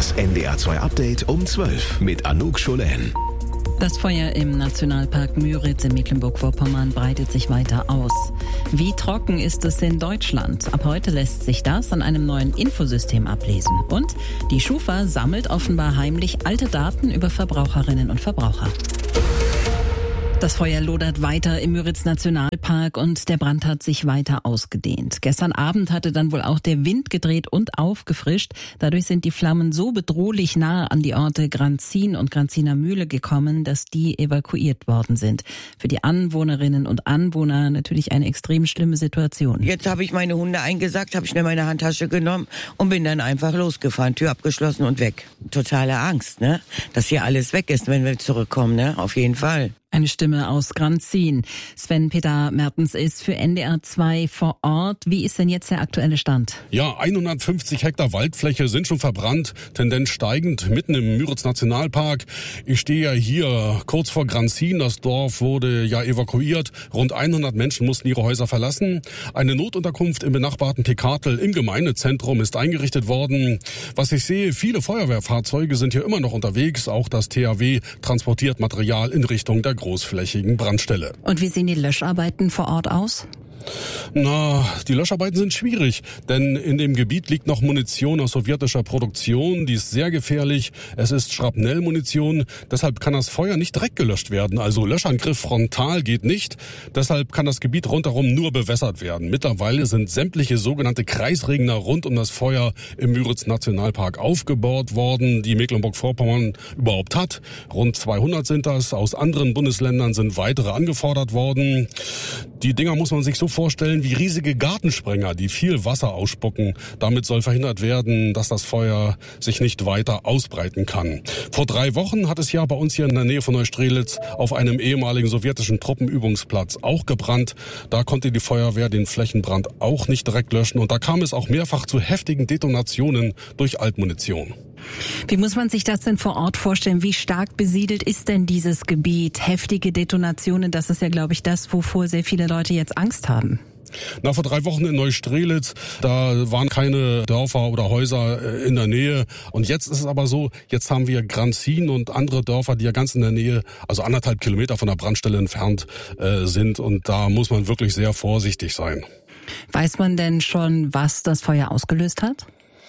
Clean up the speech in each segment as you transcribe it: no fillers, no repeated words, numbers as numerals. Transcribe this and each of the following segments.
Das NDR2 Update um 12 mit Anouk Scholen. Das Feuer im Nationalpark Müritz in Mecklenburg-Vorpommern breitet sich weiter aus. Wie trocken ist es in Deutschland? Ab heute lässt sich das an einem neuen Infosystem ablesen. Und die Schufa sammelt offenbar heimlich alte Daten über Verbraucherinnen und Verbraucher. Das Feuer lodert weiter im Müritz-Nationalpark und der Brand hat sich weiter ausgedehnt. Gestern Abend hatte dann wohl auch der Wind gedreht und aufgefrischt. Dadurch sind die Flammen so bedrohlich nahe an die Orte Granzin und Granziner Mühle gekommen, dass die evakuiert worden sind. Für die Anwohnerinnen und Anwohner natürlich eine extrem schlimme Situation. Jetzt habe ich meine Hunde eingesackt, habe schnell meine Handtasche genommen und bin dann einfach losgefahren, Tür abgeschlossen und weg. Totale Angst, ne? Dass hier alles weg ist, wenn wir zurückkommen, ne? Auf jeden Fall. Eine Stimme aus Granzin. Sven-Peter Mertens ist für NDR2 vor Ort. Wie ist denn jetzt der aktuelle Stand? Ja, 150 Hektar Waldfläche sind schon verbrannt, Tendenz steigend, mitten im Müritz-Nationalpark. Ich stehe ja hier kurz vor Granzin. Das Dorf wurde ja evakuiert. Rund 100 Menschen mussten ihre Häuser verlassen. Eine Notunterkunft im benachbarten Tekartel im Gemeindezentrum ist eingerichtet worden. Was ich sehe, viele Feuerwehrfahrzeuge sind hier immer noch unterwegs. Auch das THW transportiert Material in Richtung der großflächigen Brandstelle. Und wie sehen die Löscharbeiten vor Ort aus? Na, die Löscharbeiten sind schwierig, denn in dem Gebiet liegt noch Munition aus sowjetischer Produktion, die ist sehr gefährlich. Es ist Schrapnellmunition, deshalb kann das Feuer nicht direkt gelöscht werden. Also Löschangriff frontal geht nicht, deshalb kann das Gebiet rundherum nur bewässert werden. Mittlerweile sind sämtliche sogenannte Kreisregner rund um das Feuer im Müritz-Nationalpark aufgebaut worden, die Mecklenburg-Vorpommern überhaupt hat. Rund 200 sind das, aus anderen Bundesländern sind weitere angefordert worden. Die Dinger muss man sich so vorstellen wie riesige Gartensprenger, die viel Wasser ausspucken. Damit soll verhindert werden, dass das Feuer sich nicht weiter ausbreiten kann. Vor 3 Wochen hat es ja bei uns hier in der Nähe von Neustrelitz auf einem ehemaligen sowjetischen Truppenübungsplatz auch gebrannt. Da konnte die Feuerwehr den Flächenbrand auch nicht direkt löschen und da kam es auch mehrfach zu heftigen Detonationen durch Altmunition. Wie muss man sich das denn vor Ort vorstellen? Wie stark besiedelt ist denn dieses Gebiet? Heftige Detonationen, das ist ja, glaube ich, das, wovor sehr viele Leute jetzt Angst haben. Na, vor 3 Wochen in Neustrelitz, da waren keine Dörfer oder Häuser in der Nähe. Und jetzt ist es aber so, jetzt haben wir Granzin und andere Dörfer, die ja ganz in der Nähe, also 1,5 Kilometer von der Brandstelle entfernt sind. Und da muss man wirklich sehr vorsichtig sein. Weiß man denn schon, was das Feuer ausgelöst hat?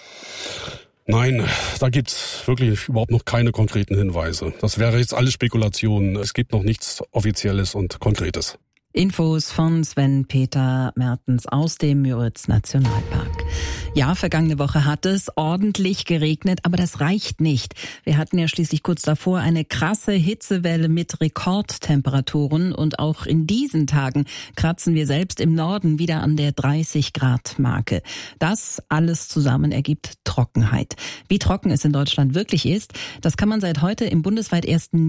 Nein, da gibt's wirklich überhaupt noch keine konkreten Hinweise. Das wäre jetzt alles Spekulation. Es gibt noch nichts Offizielles und Konkretes. Infos von Sven-Peter Mertens aus dem Müritz-Nationalpark. Ja, vergangene Woche hat es ordentlich geregnet, aber das reicht nicht. Wir hatten ja schließlich kurz davor eine krasse Hitzewelle mit Rekordtemperaturen und auch in diesen Tagen kratzen wir selbst im Norden wieder an der 30-Grad-Marke. Das alles zusammen ergibt Trockenheit. Wie trocken es in Deutschland wirklich ist, das kann man seit heute im bundesweit ersten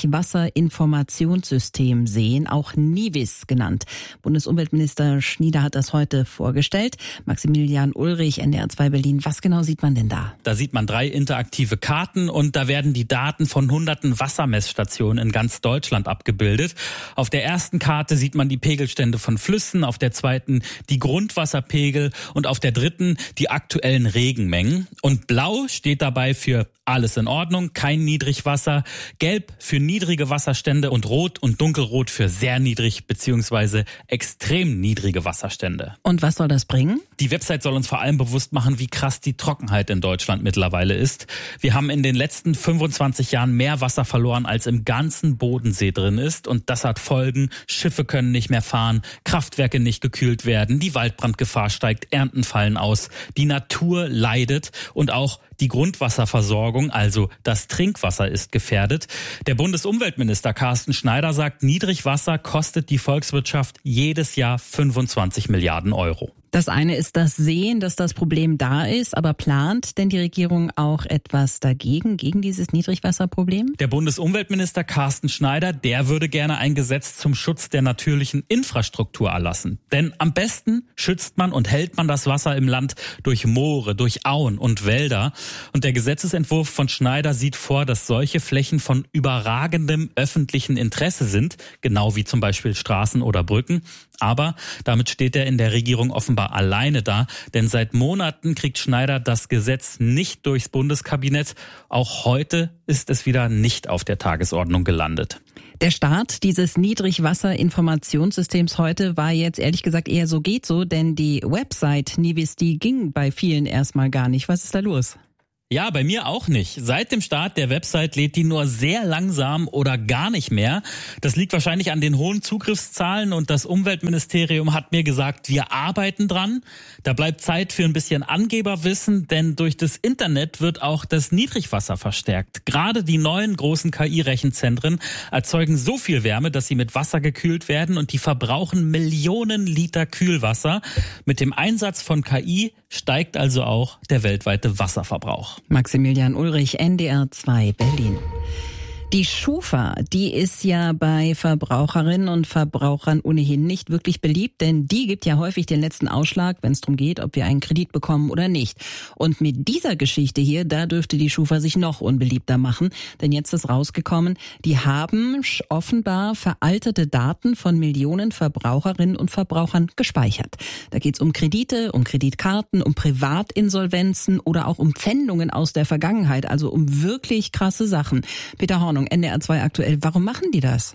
Niedrigwasserinformationssystem sehen, auch NIWIS genannt. Bundesumweltminister Schnieder hat das heute vorgestellt. Maximilian Ulrich, NDR2 Berlin. Was genau sieht man denn da? Da sieht man 3 interaktive Karten und da werden die Daten von hunderten Wassermessstationen in ganz Deutschland abgebildet. Auf der ersten Karte sieht man die Pegelstände von Flüssen, auf der zweiten die Grundwasserpegel und auf der dritten die aktuellen Regenmengen. Und blau steht dabei für alles in Ordnung, kein Niedrigwasser, gelb für niedrige Wasserstände und rot und dunkelrot für sehr niedrig bzw. extrem niedrige Wasserstände. Und was soll das bringen? Die Website soll uns vor allem bewusst machen, wie krass die Trockenheit in Deutschland mittlerweile ist. Wir haben in den letzten 25 Jahren mehr Wasser verloren, als im ganzen Bodensee drin ist. Und das hat Folgen. Schiffe können nicht mehr fahren, Kraftwerke nicht gekühlt werden, die Waldbrandgefahr steigt, Ernten fallen aus, die Natur leidet und auch die Grundwasserversorgung, also das Trinkwasser, ist gefährdet. Der Bundesumweltminister Carsten Schneider sagt, Niedrigwasser kostet die Volkswirtschaft jedes Jahr 25 Milliarden Euro. Das eine ist das Sehen, dass das Problem da ist, aber plant denn die Regierung auch etwas dagegen, gegen dieses Niedrigwasserproblem? Der Bundesumweltminister Carsten Schneider, der würde gerne ein Gesetz zum Schutz der natürlichen Infrastruktur erlassen. Denn am besten schützt man und hält man das Wasser im Land durch Moore, durch Auen und Wälder. Und der Gesetzesentwurf von Schneider sieht vor, dass solche Flächen von überragendem öffentlichen Interesse sind, genau wie zum Beispiel Straßen oder Brücken. Aber damit steht er in der Regierung offenbar alleine da, denn seit Monaten kriegt Schneider das Gesetz nicht durchs Bundeskabinett. Auch heute ist es wieder nicht auf der Tagesordnung gelandet. Der Start dieses Niedrigwasser-Informationssystems heute war jetzt ehrlich gesagt eher so geht so, denn die Website Nivis, die ging bei vielen erstmal gar nicht. Was ist da los? Ja, bei mir auch nicht. Seit dem Start der Website lädt die nur sehr langsam oder gar nicht mehr. Das liegt wahrscheinlich an den hohen Zugriffszahlen und das Umweltministerium hat mir gesagt, wir arbeiten dran. Da bleibt Zeit für ein bisschen Angeberwissen, denn durch das Internet wird auch das Niedrigwasser verstärkt. Gerade die neuen großen KI-Rechenzentren erzeugen so viel Wärme, dass sie mit Wasser gekühlt werden und die verbrauchen Millionen Liter Kühlwasser. Mit dem Einsatz von KI steigt also auch der weltweite Wasserverbrauch. Maximilian Ulrich, NDR 2 Berlin. Die Schufa, die ist ja bei Verbraucherinnen und Verbrauchern ohnehin nicht wirklich beliebt, denn die gibt ja häufig den letzten Ausschlag, wenn es darum geht, ob wir einen Kredit bekommen oder nicht. Und mit dieser Geschichte hier, da dürfte die Schufa sich noch unbeliebter machen, denn jetzt ist rausgekommen, die haben offenbar veraltete Daten von Millionen Verbraucherinnen und Verbrauchern gespeichert. Da geht's um Kredite, um Kreditkarten, um Privatinsolvenzen oder auch um Pfändungen aus der Vergangenheit, also um wirklich krasse Sachen. Peter Hornung, NDR 2 aktuell. Warum machen die das?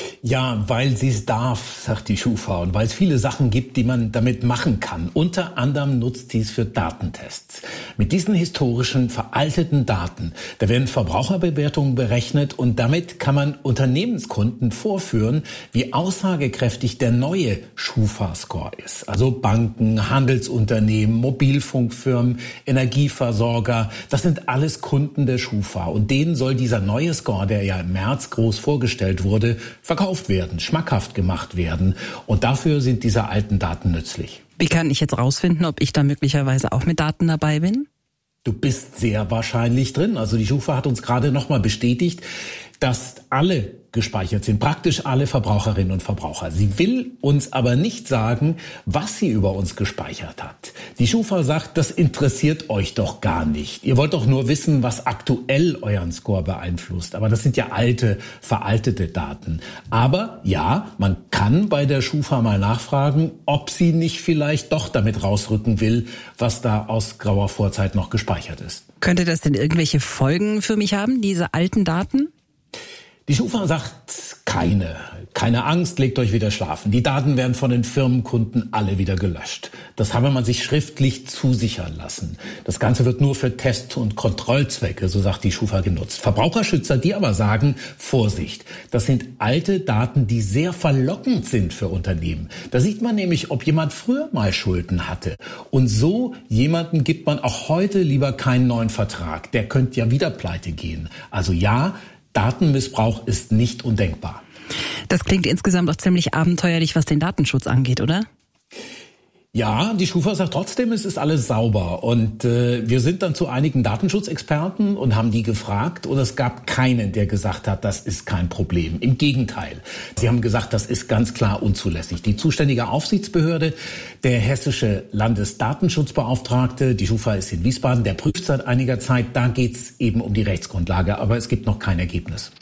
Ja, weil sie es darf, sagt die Schufa, und weil es viele Sachen gibt, die man damit machen kann. Unter anderem nutzt sie es für Datentests. Mit diesen historischen, veralteten Daten, da werden Verbraucherbewertungen berechnet und damit kann man Unternehmenskunden vorführen, wie aussagekräftig der neue Schufa-Score ist. Also Banken, Handelsunternehmen, Mobilfunkfirmen, Energieversorger, das sind alles Kunden der Schufa. Und denen soll dieser neue Score, der ja im März groß vorgestellt wurde, verkauft werden, schmackhaft gemacht werden. Und dafür sind diese alten Daten nützlich. Wie kann ich jetzt rausfinden, ob ich da möglicherweise auch mit Daten dabei bin? Du bist sehr wahrscheinlich drin. Also die Schufa hat uns gerade nochmal bestätigt, dass alle gespeichert sind, praktisch alle Verbraucherinnen und Verbraucher. Sie will uns aber nicht sagen, was sie über uns gespeichert hat. Die Schufa sagt, das interessiert euch doch gar nicht. Ihr wollt doch nur wissen, was aktuell euren Score beeinflusst. Aber das sind ja alte, veraltete Daten. Aber ja, man kann bei der Schufa mal nachfragen, ob sie nicht vielleicht doch damit rausrücken will, was da aus grauer Vorzeit noch gespeichert ist. Könnte das denn irgendwelche Folgen für mich haben, diese alten Daten? Die Schufa sagt keine Angst, legt euch wieder schlafen. Die Daten werden von den Firmenkunden alle wieder gelöscht. Das habe man sich schriftlich zusichern lassen. Das Ganze wird nur für Test- und Kontrollzwecke, so sagt die Schufa, genutzt. Verbraucherschützer, die aber sagen, Vorsicht, das sind alte Daten, die sehr verlockend sind für Unternehmen. Da sieht man nämlich, ob jemand früher mal Schulden hatte. Und so jemanden gibt man auch heute lieber keinen neuen Vertrag. Der könnte ja wieder pleite gehen. Also ja, Datenmissbrauch ist nicht undenkbar. Das klingt insgesamt doch ziemlich abenteuerlich, was den Datenschutz angeht, oder? Ja, die Schufa sagt trotzdem, es ist alles sauber. Und wir sind dann zu einigen Datenschutzexperten und haben die gefragt. Und es gab keinen, der gesagt hat, das ist kein Problem. Im Gegenteil. Sie haben gesagt, das ist ganz klar unzulässig. Die zuständige Aufsichtsbehörde, der hessische Landesdatenschutzbeauftragte, die Schufa ist in Wiesbaden, der prüft seit einiger Zeit. Da geht's eben um die Rechtsgrundlage. Aber es gibt noch kein Ergebnis.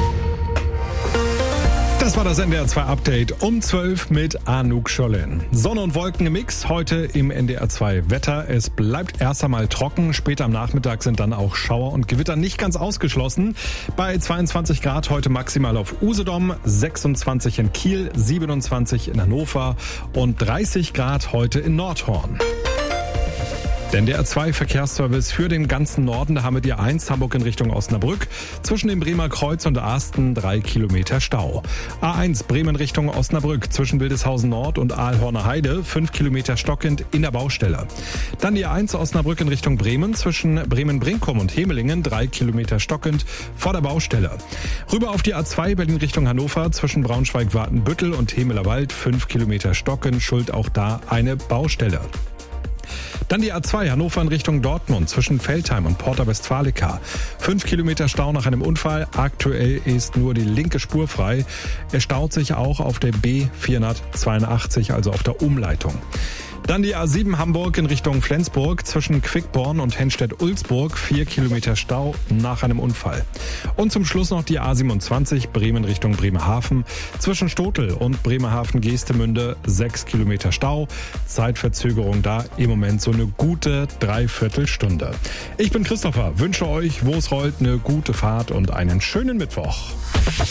Das war das NDR 2 Update um 12 mit Anouk Schollen. Sonne und Wolken im Mix heute im NDR 2 Wetter. Es bleibt erst einmal trocken. Später am Nachmittag sind dann auch Schauer und Gewitter nicht ganz ausgeschlossen. Bei 22 Grad heute maximal auf Usedom, 26 in Kiel, 27 in Hannover und 30 Grad heute in Nordhorn. Der NDR 2 Verkehrsservice für den ganzen Norden, da haben wir die A1 Hamburg in Richtung Osnabrück. Zwischen dem Bremer Kreuz und Asten 3 Kilometer Stau. A1 Bremen Richtung Osnabrück zwischen Wildeshausen Nord und Aalhorner Heide 5 Kilometer stockend in der Baustelle. Dann die A1 Osnabrück in Richtung Bremen zwischen Bremen-Brinkum und Hemelingen 3 Kilometer stockend vor der Baustelle. Rüber auf die A2 Berlin Richtung Hannover zwischen Braunschweig-Wartenbüttel und Hemelerwald 5 Kilometer stockend, schuld auch da eine Baustelle. Dann die A2 Hannover in Richtung Dortmund zwischen Veltheim und Porta Westfalica. 5 Kilometer Stau nach einem Unfall. Aktuell ist nur die linke Spur frei. Es staut sich auch auf der B482, also auf der Umleitung. Dann die A7 Hamburg in Richtung Flensburg zwischen Quickborn und Henstedt-Ulzburg 4 Kilometer Stau nach einem Unfall. Und zum Schluss noch die A27 Bremen Richtung Bremerhaven zwischen Stotel und Bremerhaven-Geestemünde 6 Kilometer Stau. Zeitverzögerung da im Moment so eine gute Dreiviertelstunde. Ich bin Christopher, wünsche euch, wo es rollt, eine gute Fahrt und einen schönen Mittwoch.